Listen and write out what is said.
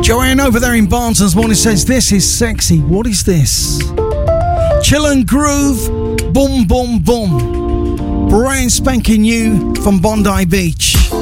Joanne over there in Barnes this morning says, this is sexy. What is this? Chill and groove, boom, boom, boom. Brand spanking new from Bondi Beach.